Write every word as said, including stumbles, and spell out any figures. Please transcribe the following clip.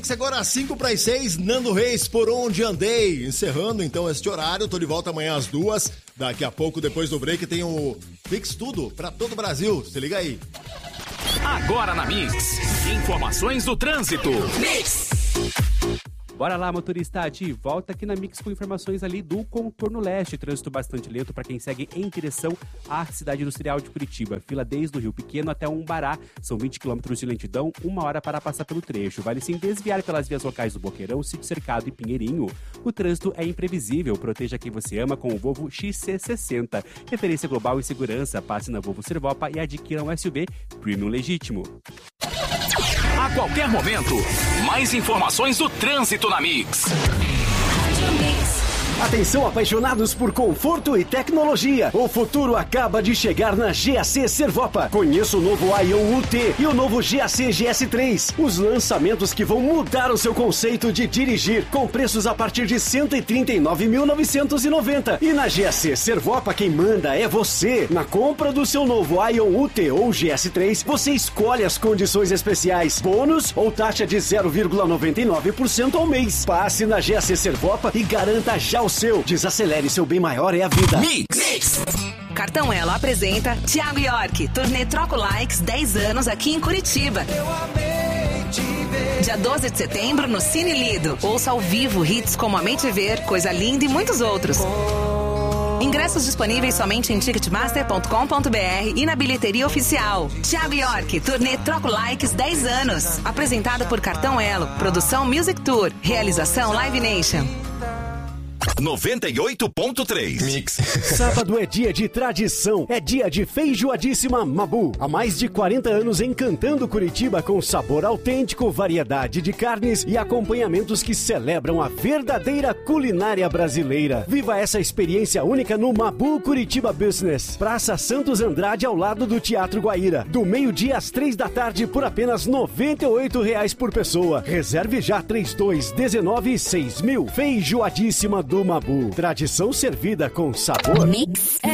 Mix agora às cinco para as seis, Nando Reis, Por Onde Andei. Encerrando então este horário, tô de volta amanhã às duas. Daqui a pouco, depois do break, tem o Mix Tudo para todo o Brasil. Se liga aí. Agora na Mix, informações do trânsito. Mix! Bora lá, motorista, de volta aqui na Mix com informações ali do Contorno Leste. Trânsito bastante lento para quem segue em direção à cidade industrial de Curitiba. Fila desde o Rio Pequeno até Umbará. São vinte quilômetros de lentidão, uma hora para passar pelo trecho. Vale sim desviar pelas vias locais do Boqueirão, Sítio Cercado e Pinheirinho. O trânsito é imprevisível. Proteja quem você ama com o Volvo X C sessenta. Referência global em segurança. Passe na Volvo Servopa e adquira um S U V Premium Legítimo. A qualquer momento, mais informações do trânsito na Mix. Atenção, apaixonados por conforto e tecnologia. O futuro acaba de chegar na G A C Servopa. Conheça o novo Ion U T e o novo G A C G S três. Os lançamentos que vão mudar o seu conceito de dirigir, com preços a partir de cento e trinta e nove mil novecentos e noventa. E na G A C Servopa, quem manda é você. Na compra do seu novo Ion U T ou G S três, você escolhe as condições especiais, bônus ou taxa de zero vírgula noventa e nove por cento ao mês. Passe na G A C Servopa e garanta já o seu. Desacelere, seu bem maior é a vida. Mix. Mix. Cartão Elo apresenta Thiago York, turnê Troco Likes dez anos aqui em Curitiba. Eu amei te ver. Dia doze de setembro no Cine Lido. Ouça ao vivo hits como Amei Te Ver, Coisa Linda e muitos outros. Ingressos disponíveis somente em ticketmaster ponto com ponto b r e na bilheteria oficial. Thiago York, turnê Troco Likes dez anos. Apresentado por Cartão Elo. Produção Music Tour. Realização Live Nation. noventa e oito ponto três. Mix. Sábado é dia de tradição, é dia de feijoadíssima Mabu. Há mais de quarenta anos encantando Curitiba com sabor autêntico, variedade de carnes e acompanhamentos que celebram a verdadeira culinária brasileira. Viva essa experiência única no Mabu Curitiba Business. Praça Santos Andrade, ao lado do Teatro Guaíra. Do meio-dia às três da tarde por apenas noventa e oito reais por pessoa. Reserve já trinta e dois, dezenove, seis mil. Feijoadíssima do Mabu. Tradição servida com sabor. Mix.